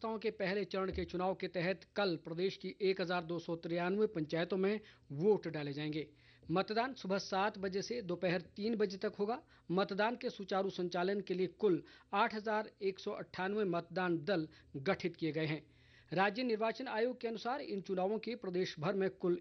संस्थाओं के पहले चरण के चुनाव के तहत कल प्रदेश की 1293 पंचायतों में वोट डाले जाएंगे। मतदान सुबह 7 बजे से दोपहर 3 बजे तक होगा। मतदान के सुचारू संचालन के लिए कुल 8,198 मतदान दल गठित किए गए हैं। राज्य निर्वाचन आयोग के अनुसार इन चुनावों के प्रदेश भर में कुल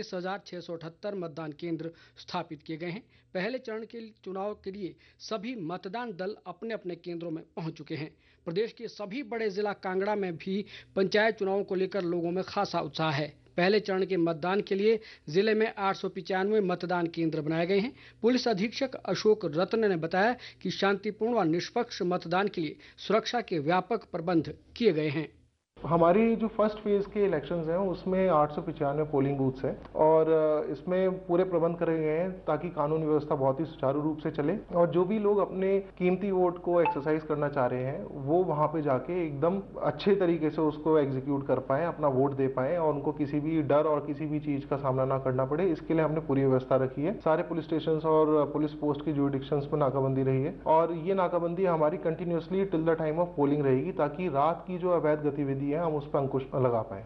21,678 मतदान केंद्र स्थापित किए गए हैं। पहले चरण के चुनाव के लिए सभी मतदान दल अपने अपने केंद्रों में पहुंच चुके हैं। प्रदेश के सभी बड़े जिला कांगड़ा में भी पंचायत चुनावों को लेकर लोगों में खासा उत्साह है। पहले चरण के मतदान के लिए जिले में 895 मतदान केंद्र बनाए गए हैं। पुलिस अधीक्षक अशोक रत्न ने बताया कि शांतिपूर्ण व निष्पक्ष मतदान के लिए सुरक्षा के व्यापक प्रबंध किए गए हैं। हमारी जो फर्स्ट फेज के इलेक्शंस हैं उसमें 895 पोलिंग बूथ्स हैं और इसमें पूरे प्रबंध करे गए हैं ताकि कानून व्यवस्था बहुत ही सुचारू रूप से चले और जो भी लोग अपने कीमती वोट को एक्सरसाइज करना चाह रहे हैं वो वहां पे जाके एकदम अच्छे तरीके से उसको एग्जीक्यूट कर पाए, अपना वोट दे पाए और उनको किसी भी डर और किसी भी चीज का सामना ना करना पड़े। इसके लिए हमने पूरी व्यवस्था रखी है। सारे पुलिस स्टेशन और पुलिस पोस्ट की जुरिडिक्शंस में नाकाबंदी रही है और ये नाकाबंदी हमारी continuously till the time of polling रहेगी ताकि रात की जो अवैध गतिविधि हम उस पर अंकुश लगा पाए।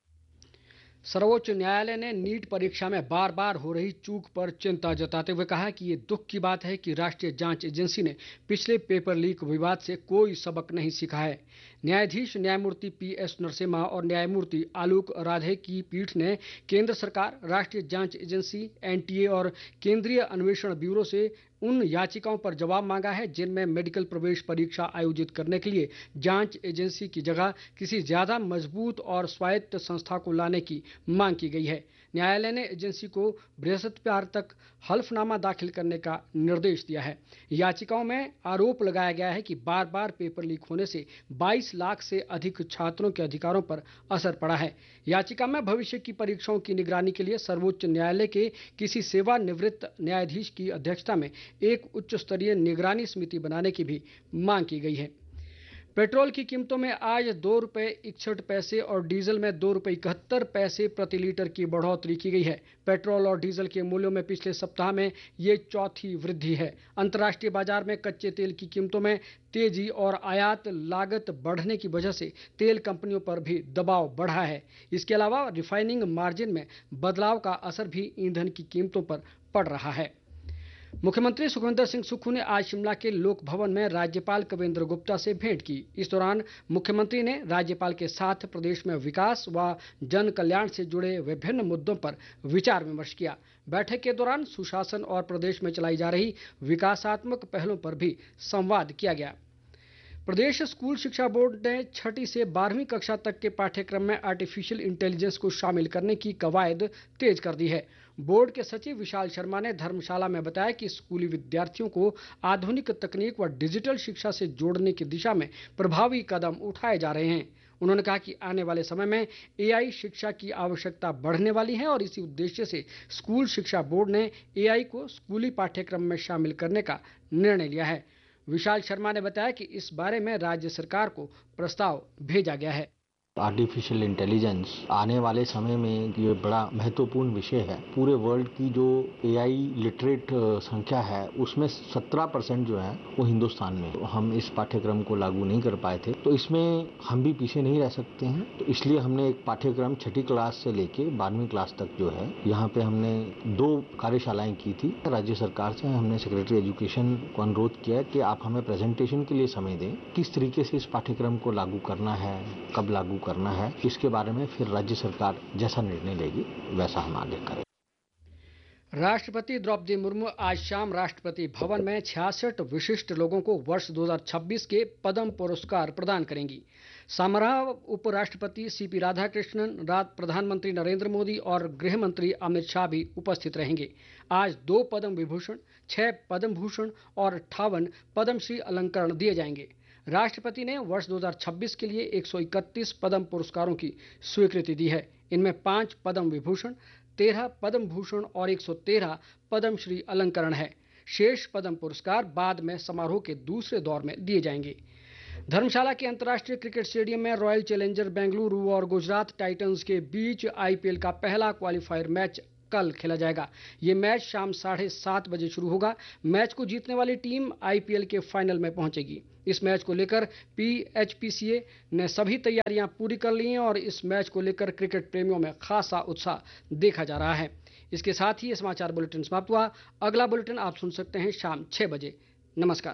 सर्वोच्च न्यायालय ने नीट परीक्षा में बार बार हो रही चूक पर चिंता जताते हुए कहा कि ये दुख की बात है कि राष्ट्रीय जांच एजेंसी ने पिछले पेपर लीक विवाद से कोई सबक नहीं सीखा है। न्यायाधीश न्यायमूर्ति पीएस नरसिम्हा और न्यायमूर्ति आलोक राधे की पीठ ने केंद्र सरकार, राष्ट्रीय जांच एजेंसी, एनटीए और केंद्रीय अन्वेषण ब्यूरो से उन याचिकाओं पर जवाब मांगा है जिनमें मेडिकल प्रवेश परीक्षा आयोजित करने के लिए जांच एजेंसी की जगह किसी ज्यादा मजबूत और स्वायत्त संस्था को लाने की मांग की गई है। न्यायालय ने एजेंसी को बृहस्पतिवार तक हल्फनामा दाखिल करने का निर्देश दिया है। याचिकाओं में आरोप लगाया गया है कि बार बार पेपर लीक होने से 22 लाख से अधिक छात्रों के अधिकारों पर असर पड़ा है। याचिका में भविष्य की परीक्षाओं की निगरानी के लिए सर्वोच्च न्यायालय के किसी सेवानिवृत्त न्यायाधीश की अध्यक्षता में एक उच्च स्तरीय निगरानी समिति बनाने की भी मांग की गई है। पेट्रोल की कीमतों में आज ₹2.61 और डीजल में ₹2.71 प्रति लीटर की बढ़ोतरी की गई है। पेट्रोल और डीजल के मूल्यों में पिछले सप्ताह में ये चौथी वृद्धि है। अंतर्राष्ट्रीय बाजार में कच्चे तेल की कीमतों में तेजी और आयात लागत बढ़ने की वजह से तेल कंपनियों पर भी दबाव बढ़ा है। इसके अलावा रिफाइनिंग मार्जिन में बदलाव का असर भी ईंधन की कीमतों पर पड़ रहा है। मुख्यमंत्री सुखविंदर सिंह सुक्खू ने आज शिमला के लोक भवन में राज्यपाल कविंद्र गुप्ता से भेंट की। इस दौरान मुख्यमंत्री ने राज्यपाल के साथ प्रदेश में विकास व जन कल्याण से जुड़े विभिन्न मुद्दों पर विचार विमर्श किया। बैठक के दौरान सुशासन और प्रदेश में चलाई जा रही विकासात्मक पहलों पर भी संवाद किया गया। प्रदेश स्कूल शिक्षा बोर्ड ने 6ठी से 12वीं कक्षा तक के पाठ्यक्रम में आर्टिफिशियल इंटेलिजेंस को शामिल करने की कवायद तेज कर दी है। बोर्ड के सचिव विशाल शर्मा ने धर्मशाला में बताया कि स्कूली विद्यार्थियों को आधुनिक तकनीक व डिजिटल शिक्षा से जोड़ने की दिशा में प्रभावी कदम उठाए जा रहे हैं। उन्होंने कहा कि आने वाले समय में एआई शिक्षा की आवश्यकता बढ़ने वाली है और इसी उद्देश्य से स्कूल शिक्षा बोर्ड ने एआई को स्कूली पाठ्यक्रम में शामिल करने का निर्णय लिया है। विशाल शर्मा ने बताया कि इस बारे में राज्य सरकार को प्रस्ताव भेजा गया है। आर्टिफिशियल इंटेलिजेंस आने वाले समय में ये बड़ा महत्वपूर्ण विषय है। पूरे वर्ल्ड की जो एआई लिटरेट संख्या है उसमें 17% जो है वो हिंदुस्तान में। तो हम इस पाठ्यक्रम को लागू नहीं कर पाए थे, तो इसमें हम भी पीछे नहीं रह सकते हैं। तो इसलिए हमने एक पाठ्यक्रम 6ठी क्लास से लेके 12वीं क्लास तक जो है यहाँ पे हमने 2 कार्यशालाएं की थी। राज्य सरकार से हमने सेक्रेटरी एजुकेशन को अनुरोध किया कि आप हमें प्रेजेंटेशन के लिए समय दें, किस तरीके से इस पाठ्यक्रम को लागू करना है, कब लागू करना है, इसके बारे में फिर राज्य सरकार जैसा निर्णय लेगी वैसा हम आगे करें। राष्ट्रपति द्रौपदी मुर्मू आज शाम राष्ट्रपति भवन में 66 विशिष्ट लोगों को वर्ष 2026 के पद्म पुरस्कार प्रदान करेंगी। समारोह उपराष्ट्रपति सीपी राधाकृष्णन, प्रधानमंत्री नरेंद्र मोदी और गृह मंत्री अमित शाह भी उपस्थित रहेंगे। आज 2 पद्म विभूषण, 6 पद्म भूषण और 58 पद्मश्री अलंकरण दिए जाएंगे। राष्ट्रपति ने वर्ष 2026 के लिए 131 पद्म पुरस्कारों की स्वीकृति दी है। इनमें 5 पद्म विभूषण, 13 पद्म भूषण और 113 पद्मश्री अलंकरण है। शेष पद्म पुरस्कार बाद में समारोह के दूसरे दौर में दिए जाएंगे। धर्मशाला के अंतर्राष्ट्रीय क्रिकेट स्टेडियम में रॉयल चैलेंजर बेंगलुरु और गुजरात टाइटंस के बीच आईपीएल का पहला क्वालिफायर मैच कल खेला जाएगा। ये मैच शाम 7:30 शुरू होगा। मैच को जीतने वाली टीम आईपीएल के फाइनल में पहुंचेगी। इस मैच को लेकर पीएचपीसीए ने सभी तैयारियां पूरी कर ली हैं और इस मैच को लेकर क्रिकेट प्रेमियों में खासा उत्साह देखा जा रहा है। इसके साथ ही ये समाचार बुलेटिन समाप्त हुआ। अगला बुलेटिन आप सुन सकते हैं शाम 6 बजे। नमस्कार।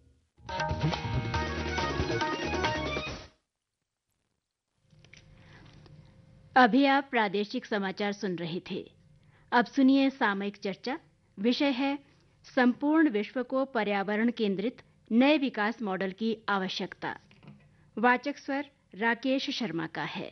अभी आप प्रादेशिक समाचार सुन रहे थे। अब सुनिए सामयिक चर्चा। विषय है संपूर्ण विश्व को पर्यावरण केंद्रित नए विकास मॉडल की आवश्यकता। वाचक स्वर राकेश शर्मा का है।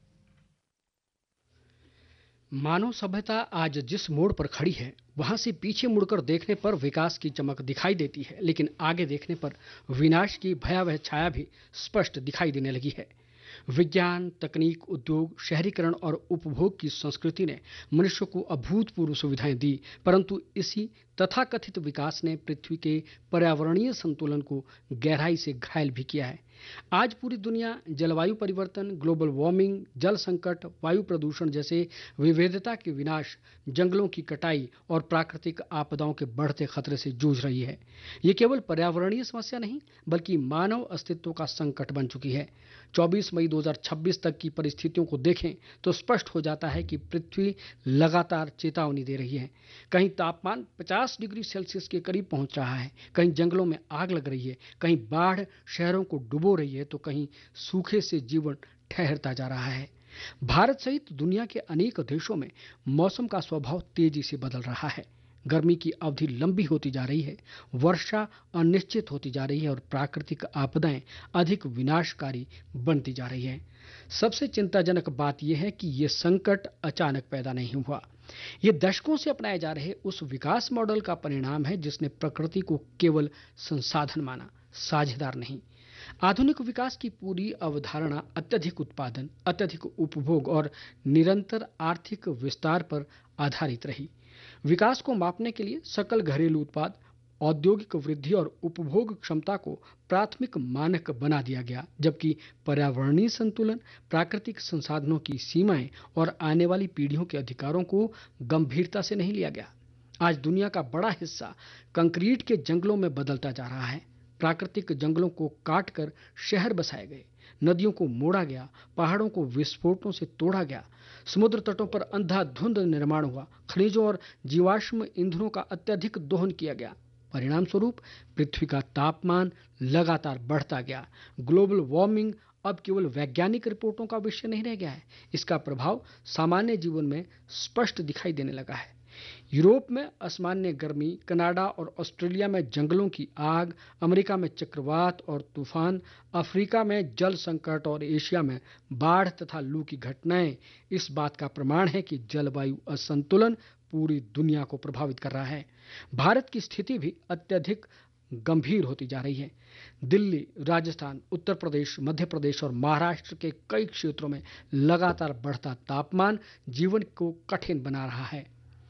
मानव सभ्यता आज जिस मोड़ पर खड़ी है वहां से पीछे मुड़कर देखने पर विकास की चमक दिखाई देती है, लेकिन आगे देखने पर विनाश की भयावह छाया भी स्पष्ट दिखाई देने लगी है। विज्ञान, तकनीक, उद्योग, शहरीकरण और उपभोग की संस्कृति ने मनुष्य को अभूतपूर्व सुविधाएं दी, परंतु इसी तथाकथित विकास ने पृथ्वी के पर्यावरणीय संतुलन को गहराई से घायल भी किया है। आज पूरी दुनिया जलवायु परिवर्तन, ग्लोबल वार्मिंग, जल संकट, वायु प्रदूषण जैसे विविधता के विनाश, जंगलों की कटाई और प्राकृतिक आपदाओं के बढ़ते खतरे से जूझ रही है। ये केवल पर्यावरणीय समस्या नहीं बल्कि मानव अस्तित्व का संकट बन चुकी है। 24 मई 2026 तक की परिस्थितियों को देखें तो स्पष्ट हो जाता है कि पृथ्वी लगातार चेतावनी दे रही है। कहीं तापमान 50 डिग्री सेल्सियस के करीब पहुंच रहा है, कहीं जंगलों में आग लग रही है, कहीं बाढ़ शहरों को डुबो रही है, तो कहीं सूखे से जीवन ठहरता जा रहा है। भारत सहित दुनिया के अनेक देशों में मौसम का स्वभाव तेजी से बदल रहा है। गर्मी की अवधि लंबी होती जा रही है, वर्षा अनिश्चित होती जा रही है और प्राकृतिक आपदाएं अधिक विनाशकारी बनती जा रही हैं। सबसे चिंताजनक बात यह है कि ये संकट अचानक पैदा नहीं हुआ। ये दशकों से अपनाए जा रहे उस विकास मॉडल का परिणाम है जिसने प्रकृति को केवल संसाधन माना, साझेदार नहीं। आधुनिक विकास की पूरी अवधारणा अत्यधिक उत्पादन, अत्यधिक उपभोग और निरंतर आर्थिक विस्तार पर आधारित रही। विकास को मापने के लिए सकल घरेलू उत्पाद, औद्योगिक वृद्धि और उपभोग क्षमता को प्राथमिक मानक बना दिया गया, जबकि पर्यावरणीय संतुलन, प्राकृतिक संसाधनों की सीमाएं और आने वाली पीढ़ियों के अधिकारों को गंभीरता से नहीं लिया गया। आज दुनिया का बड़ा हिस्सा कंक्रीट के जंगलों में बदलता जा रहा है। प्राकृतिक जंगलों को काटकर शहर बसाए गए, नदियों को मोड़ा गया, पहाड़ों को विस्फोटों से तोड़ा गया, समुद्र तटों पर अंधाधुंध निर्माण हुआ, खनिजों और जीवाश्म ईंधनों का अत्यधिक दोहन किया गया। परिणाम स्वरूप पृथ्वी का तापमान लगातार बढ़ता गया। ग्लोबल वार्मिंग अब केवल वैज्ञानिक रिपोर्टों का विषय नहीं रह गया है, इसका प्रभाव सामान्य जीवन में स्पष्ट दिखाई देने लगा है। यूरोप में असामान्य गर्मी, कनाडा और ऑस्ट्रेलिया में जंगलों की आग, अमेरिका में चक्रवात और तूफान, अफ्रीका में जल संकट और एशिया में बाढ़ तथा लू की घटनाएं इस बात का प्रमाण है कि जलवायु असंतुलन पूरी दुनिया को प्रभावित कर रहा है। भारत की स्थिति भी अत्यधिक गंभीर होती जा रही है। दिल्ली, राजस्थान, उत्तर प्रदेश, मध्य प्रदेश और महाराष्ट्र के कई क्षेत्रों में लगातार बढ़ता तापमान जीवन को कठिन बना रहा है।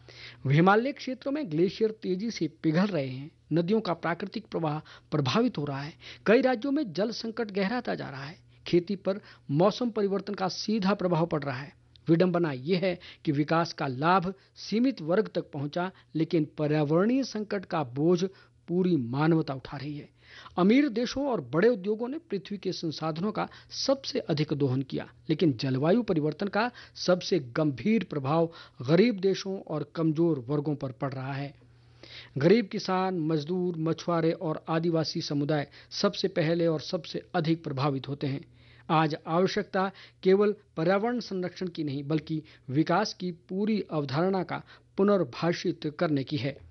हिमालय क्षेत्रों में ग्लेशियर तेजी से पिघल रहे हैं, नदियों का प्राकृतिक प्रवाह प्रभावित हो रहा है, कई राज्यों में जल संकट गहराता जा रहा है, खेती पर मौसम परिवर्तन का सीधा प्रभाव पड़ रहा है। विडंबना यह है कि विकास का लाभ सीमित वर्ग तक पहुंचा, लेकिन पर्यावरणीय संकट का बोझ पूरी मानवता उठा रही है। अमीर देशों और बड़े उद्योगों ने पृथ्वी के संसाधनों का सबसे अधिक दोहन किया, लेकिन जलवायु परिवर्तन का सबसे गंभीर प्रभाव गरीब देशों और कमजोर वर्गों पर पड़ रहा है। गरीब किसान, मजदूर, मछुआरे और आदिवासी समुदाय सबसे पहले और सबसे अधिक प्रभावित होते हैं। आज आवश्यकता केवल पर्यावरण संरक्षण की नहीं बल्कि विकास की पूरी अवधारणा का पुनर्भाषित करने की है।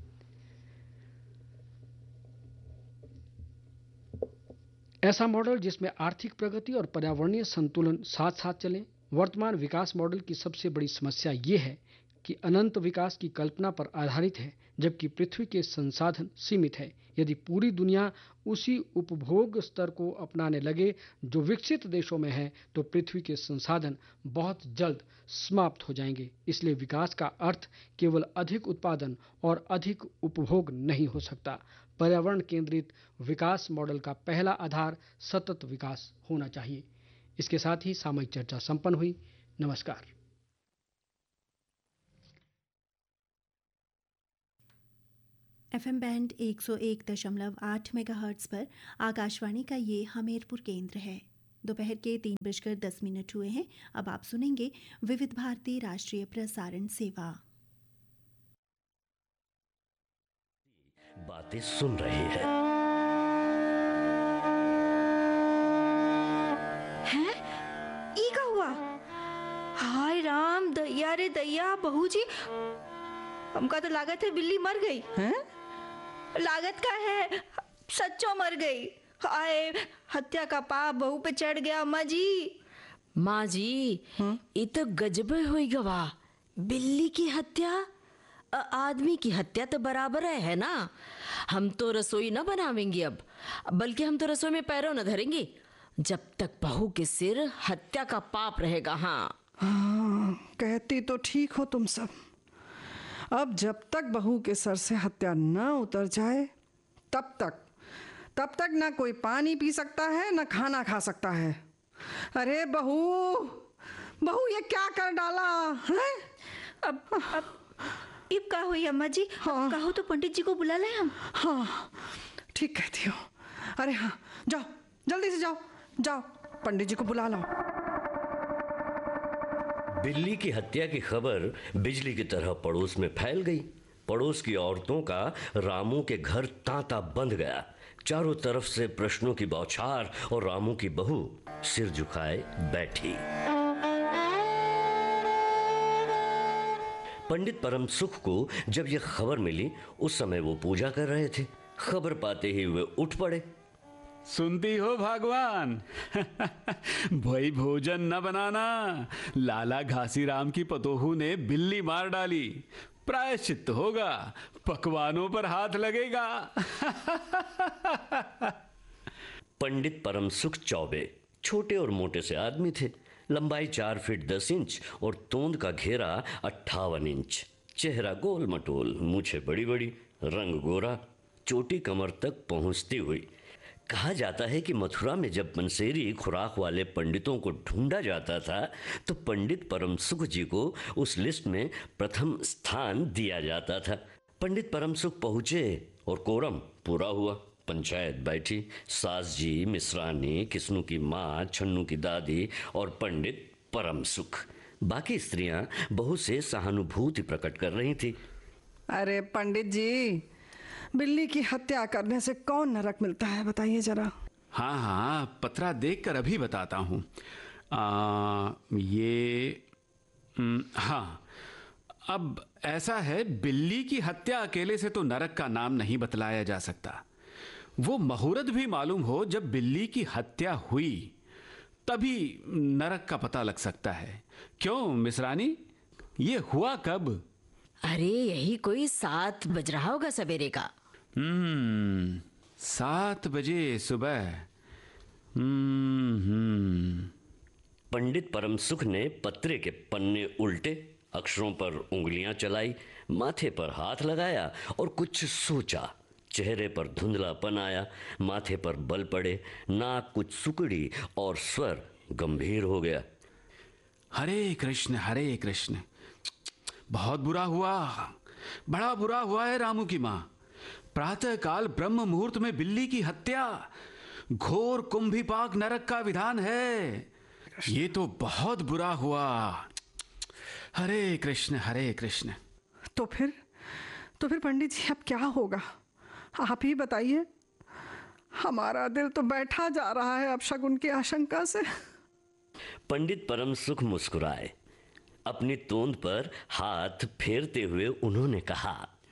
ऐसा मॉडल जिसमें आर्थिक प्रगति और पर्यावरणीय संतुलन साथ साथ चलें। वर्तमान विकास मॉडल की सबसे बड़ी समस्या ये है कि अनंत विकास की कल्पना पर आधारित है, जबकि पृथ्वी के संसाधन सीमित है। यदि पूरी दुनिया उसी उपभोग स्तर को अपनाने लगे जो विकसित देशों में है, तो पृथ्वी के संसाधन बहुत जल्द समाप्त हो जाएंगे। इसलिए विकास का अर्थ केवल अधिक उत्पादन और अधिक उपभोग नहीं हो सकता। पर्यावरण केंद्रित विकास मॉडल का पहला आधार सतत विकास होना चाहिए। इसके साथ ही सामयिक चर्चा संपन्न हुई। नमस्कार। FM बैंड 101.8 मेगाहर्ट्ज पर आकाशवाणी का ये हमीरपुर केंद्र है। दोपहर के 3:10 हुए हैं। अब आप सुनेंगे विविध भारती राष्ट्रीय प्रसारण सेवा। बातें सुन रहे हैं। ई का हुआ? हाय राम, दैया रे दैया, बहू जी, हमका तो लागत है बिल्ली मर गई। हैं? लागत का है सच्चो मर गई। हाय, हत्या का पाप बहू पे चढ़ गया अम्मा जी। माँ जी, ये तो गजब हुई गवा। बिल्ली की हत्या, आदमी की हत्या तो बराबर है ना। हम तो रसोई न बनावेंगे अब, बल्कि हम तो रसोई में पैरों न धरेंगे जब तक बहू के सिर हत्या का पाप रहेगा। हाँ, कहती तो ठीक हो तुम सब। अब जब तक बहू के सर से हत्या न उतर जाए तब तक ना कोई पानी पी सकता है ना खाना खा सकता है। अरे बहू ये क्या कर डाला है? अब इब का हुई अम्मा जी? हाँ। कहो तो पंडित जी को बुला ले हम। हाँ, ठीक कहती हो। अरे हाँ, जाओ जल्दी से जाओ पंडित जी को बुला लो। बिल्ली की हत्या की खबर बिजली की तरह पड़ोस में फैल गई। पड़ोस की औरतों का रामू के घर तांता बंध गया। चारों तरफ से प्रश्नों की बौछार और रामू की बहू सिर झुकाए बैठी। पंडित परम सुख को जब यह खबर मिली, उस समय वो पूजा कर रहे थे। खबर पाते ही वे उठ पड़े। सुनती हो भगवान, भाई भोजन न बनाना। लाला घासीराम की पतोहू ने बिल्ली मार डाली, प्रायश्चित होगा, पकवानों पर हाथ लगेगा। पंडित परम सुख चौबे छोटे और मोटे से आदमी थे। लंबाई 4 फीट 10 इंच और तोंद का घेरा 58 इंच। चेहरा गोल मटोल, मूछें बड़ी बड़ी, रंग गोरा, चोटी कमर तक पहुंचती हुई। कहा जाता है कि मथुरा में जब मंसेरी खुराक वाले पंडितों को ढूंढा जाता था तो पंडित परम सुख जी को उस लिस्ट में प्रथम स्थान दिया जाता था। पंडित परम सुख पहुंचे और कोरम पूरा हुआ। पंचायत बैठी। सास जी, मिश्रानी, किस्नू की माँ, छन्नू की दादी और पंडित परम सुख। बाकी स्त्रियां बहू से सहानुभूति प्रकट कर रही थी। अरे पंडित जी, बिल्ली की हत्या करने से कौन नरक मिलता है, बताइए जरा। हाँ, पतरा देखकर अभी बताता हूँ। हाँ, अब ऐसा है, बिल्ली की हत्या अकेले से तो नरक का नाम नहीं बतलाया जा सकता। वो मुहूर्त भी मालूम हो जब बिल्ली की हत्या हुई, तभी नरक का पता लग सकता है। क्यों मिश्रानी, ये हुआ कब? अरे यही कोई 7 बज रहा होगा सवेरे का। 7 बजे सुबह। पंडित परम सुख ने पत्रे के पन्ने उल्टे, अक्षरों पर उंगलियां चलाई, माथे पर हाथ लगाया और कुछ सोचा। चेहरे पर धुंधलापन आया, माथे पर बल पड़े, नाक कुछ सुकड़ी और स्वर गंभीर हो गया। हरे कृष्ण, हरे कृष्ण। बहुत बुरा हुआ, बड़ा बुरा हुआ है रामू की माँ। प्रातःकाल ब्रह्म मुहूर्त में बिल्ली की हत्या, घोर कुंभीपाक नरक का विधान है। ये तो बहुत बुरा हुआ। हरे कृष्ण, हरे कृष्ण। तो फिर पंडित जी अब क्या होगा, आप ही बताइए। हमारा दिल तो बैठा जा रहा है अपशगुन की आशंका से। पंडित परम सुख मुस्कुराए। अपनी तोंद पर हाथ फेरते हुए उन्होंने कहा,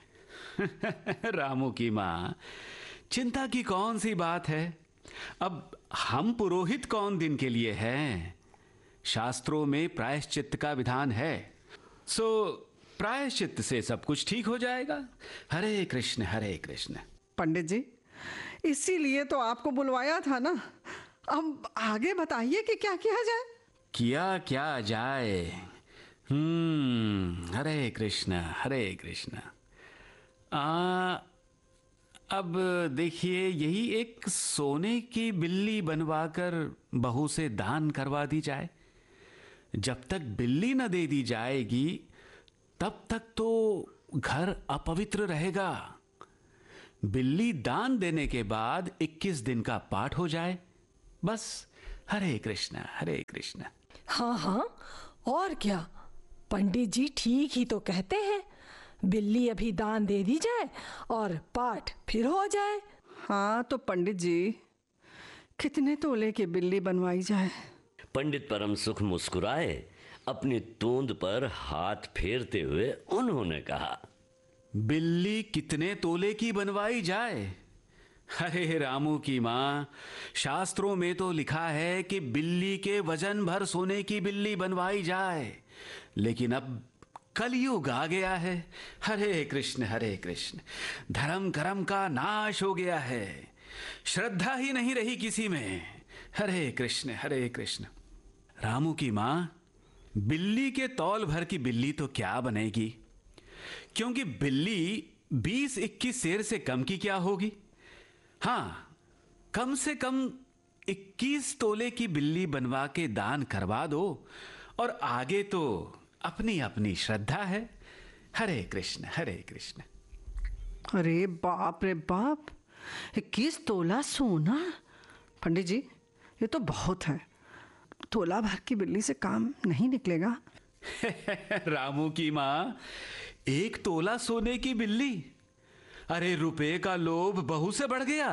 रामू की माँ, चिंता की कौन सी बात है। अब हम पुरोहित कौन दिन के लिए हैं। शास्त्रों में प्रायश्चित का विधान है, सो प्रायश्चित से सब कुछ ठीक हो जाएगा। हरे कृष्ण, हरे कृष्ण। पंडित जी, इसीलिए तो आपको बुलवाया था ना। अब आगे बताइए कि क्या किया जाए। क्या जाए। हरे कृष्ण, हरे कृष्ण। अब देखिए, यही एक सोने की बिल्ली बनवाकर बहू से दान करवा दी जाए। जब तक बिल्ली न दे दी जाएगी तब तक तो घर अपवित्र रहेगा। बिल्ली दान देने के बाद 21 दिन का पाठ हो जाए, बस। हरे कृष्ण हरे कृष्ण। हाँ हाँ, और क्या, पंडित जी ठीक ही तो कहते हैं। बिल्ली अभी दान दे दी जाए और पाठ फिर हो जाए। हाँ तो पंडित जी, कितने तोले की बिल्ली बनवाई जाए? पंडित परम सुख मुस्कुराए। अपनी तोंद पर हाथ फेरते हुए उन्होंने कहा, बिल्ली कितने तोले की बनवाई जाए? अरे रामू की माँ, शास्त्रों में तो लिखा है कि बिल्ली के वजन भर सोने की बिल्ली बनवाई जाए, लेकिन अब कलयुग आ गया है। हरे कृष्ण हरे कृष्ण। धर्म कर्म का नाश हो गया है, श्रद्धा ही नहीं रही किसी में। हरे कृष्ण हरे कृष्ण। रामू की माँ, बिल्ली के तौल भर की बिल्ली तो क्या बनेगी, क्योंकि बिल्ली 20-21 सेर से कम की क्या होगी। हाँ, कम से कम 21 तोले की बिल्ली बनवा के दान करवा दो, और आगे तो अपनी अपनी श्रद्धा है। हरे कृष्ण हरे कृष्ण। अरे बाप रे बाप, 21 तोला सोना! पंडित जी, ये तो बहुत है। तोला भर की बिल्ली से काम नहीं निकलेगा। रामू की माँ, 1 तोला सोने की बिल्ली? अरे रुपए का लोभ बहू से बढ़ गया।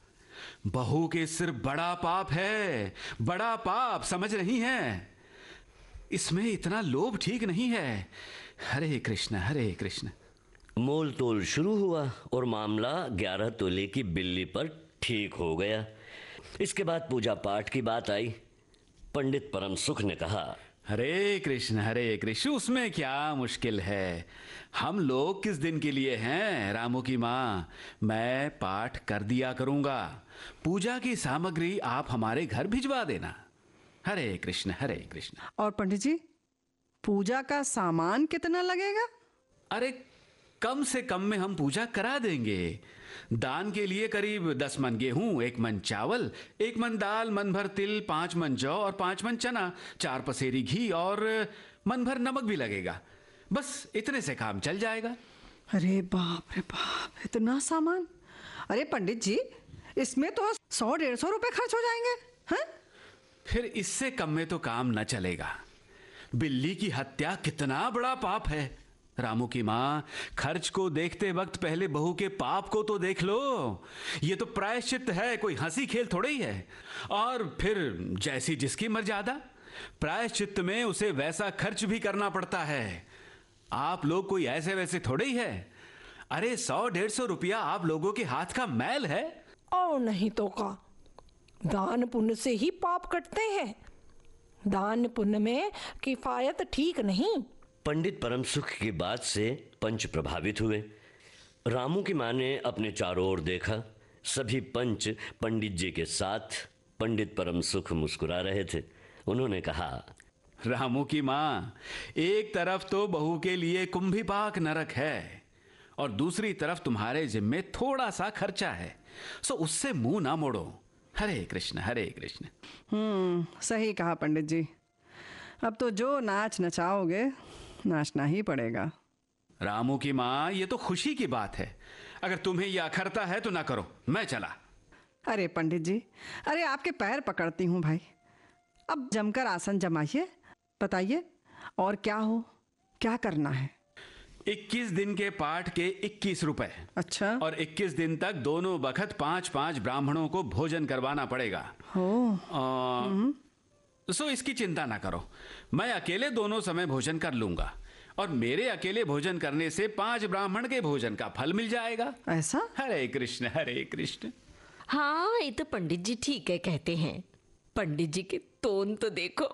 बहू के सिर बड़ा पाप है, बड़ा पाप, समझ रही हैं? इसमें इतना लोभ ठीक नहीं है। हरे कृष्ण हरे कृष्ण। मोल तोल शुरू हुआ और मामला 11 तोले की बिल्ली पर ठीक हो गया। इसके बाद पूजा पाठ की बात आई। पंडित परम सुख ने कहा, हरे कृष्ण, उसमें क्या मुश्किल है? हम लोग किस दिन के लिए हैं रामू की माँ? मैं पाठ कर दिया करूंगा, पूजा की सामग्री आप हमारे घर भिजवा देना। हरे कृष्ण हरे कृष्ण। और पंडित जी, पूजा का सामान कितना लगेगा? अरे कम से कम में हम पूजा करा देंगे। दान के लिए करीब 10 मन गेहूं, 1 मन चावल, 1 मन दाल, मन भर तिल, 5 मन जौ और 5 मन चना, 4 पसेरी घी और मन भर नमक भी लगेगा। बस इतने से काम चल जाएगा। अरे बाप रे बाप, इतना सामान! अरे पंडित जी, इसमें तो 100-150 रुपए खर्च हो जाएंगे। हैं? फिर इससे कम में तो काम न चलेगा। बिल्ली की हत्या कितना बड़ा पाप है। रामू की माँ, खर्च को देखते वक्त पहले बहू के पाप को तो देख लो। ये तो प्रायश्चित है, कोई हंसी खेल थोड़ा ही है। और फिर जैसी जिसकी मर्यादा, प्रायश्चित में उसे वैसा खर्च भी करना पड़ता है। आप लोग कोई ऐसे वैसे थोड़े ही है। अरे 100-150 रुपया आप लोगों के हाथ का मैल है। और नहीं तो का, दान पुण्य से ही पाप कटते हैं। दान पुण्य में किफायत ठीक नहीं। पंडित परम सुख की बात से पंच प्रभावित हुए। रामू की माँ ने अपने चारों ओर देखा। सभी पंच पंडित जी के साथ। पंडित परम सुख मुस्कुरा रहे थे। उन्होंने कहा, रामू की माँ, एक तरफ तो बहू के लिए कुंभीपाक नरक है और दूसरी तरफ तुम्हारे जिम्मे थोड़ा सा खर्चा है, सो उससे मुंह ना मोड़ो। हरे कृष्ण हरे कृष्ण। सही कहा पंडित जी। अब तो जो नाच नचाओगे, नाचना ही पड़ेगा। रामू की माँ, ये तो खुशी की बात है। अगर तुम्हें यह अखरता है तो ना करो, मैं चला। अरे पंडित जी, अरे आपके पैर पकड़ती हूँ भाई। अब जमकर आसन जमाइए, बताइए और क्या करना है? 21 दिन के पाठ के 21 रुपए। अच्छा। और 21 दिन तक दोनों बखत 5-5 ब्राह्मणों को भोजन करवाना पड़ेगा। सो इसकी चिंता ना करो, मैं अकेले दोनों समय भोजन कर लूंगा और मेरे अकेले भोजन करने से 5 ब्राह्मण के भोजन का फल मिल जाएगा। ऐसा? हरे कृष्ण हरे कृष्ण। हाँ, ये तो पंडित जी ठीक है कहते हैं। पंडित जी के तोन तो देखो।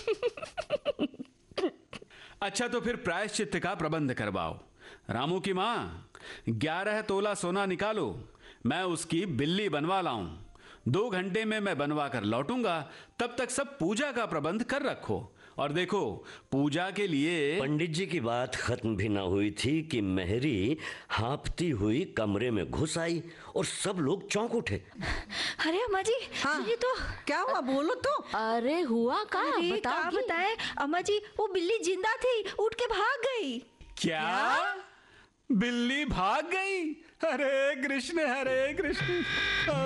अच्छा, तो फिर प्रायश्चित का प्रबंध करवाओ। रामू की माँ, 11 तोला सोना निकालो, मैं उसकी बिल्ली बनवा लाऊं। 2 घंटे में मैं बनवा कर लौटूंगा। तब तक सब पूजा का प्रबंध कर रखो। और देखो, पूजा के लिए। पंडित जी की बात खत्म भी ना हुई थी कि मेहरी हाँफती हुई कमरे में घुस आई और सब लोग चौंक उठे। अरे अम्मा जी, हाँ, ये तो क्या हुआ, बोलो तो। अरे हुआ का? बताए अम्मा जी, वो बिल्ली जिंदा थी, उठ के भाग गई। क्या? बिल्ली भाग गई? हरे कृष्ण हरे कृष्ण।